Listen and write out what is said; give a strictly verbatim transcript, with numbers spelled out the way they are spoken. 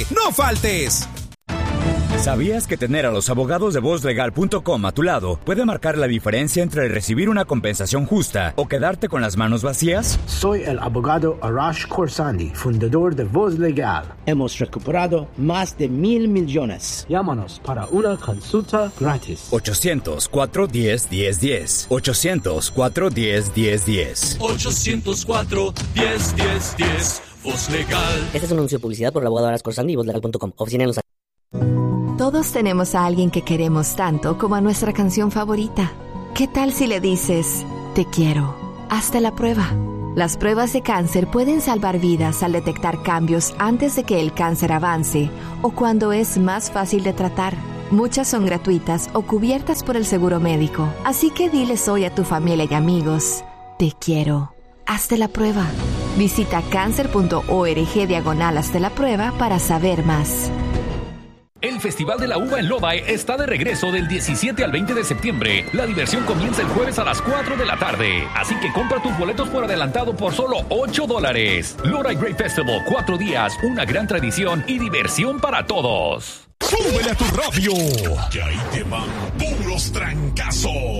¡No faltes! ¿Sabías que tener a los abogados de voz legal punto com a tu lado puede marcar la diferencia entre recibir una compensación justa o quedarte con las manos vacías? Soy el abogado Arash Khorsandi, fundador de Voz Legal. Hemos recuperado más de mil millones. Llámanos para una consulta gratis. ochocientos, cuatro uno cero, uno cero uno cero. ochocientos, cuatro uno cero, uno cero uno cero. ochocientos cuatro, uno cero uno cero. Voz Legal. Este es un anuncio de publicidad por el abogado Arash Khorsandi y voz legal punto com. Oficina en Los Todos tenemos a alguien que queremos tanto como a nuestra canción favorita. ¿Qué tal si le dices, te quiero? Hazte la prueba. Las pruebas de cáncer pueden salvar vidas al detectar cambios antes de que el cáncer avance o cuando es más fácil de tratar. Muchas son gratuitas o cubiertas por el seguro médico. Así que diles hoy a tu familia y amigos, te quiero. Hazte la prueba. Visita cáncer punto org diagonal hazte la prueba para saber más. El Festival de la Uva en Lodi está de regreso del diecisiete al veinte de septiembre. La diversión comienza el jueves a las cuatro de la tarde. Así que compra tus boletos por adelantado por solo ocho dólares. Lodi Great Festival, cuatro días, una gran tradición y diversión para todos. ¡Súbele a tu radio! Que ahí te van puros trancazos.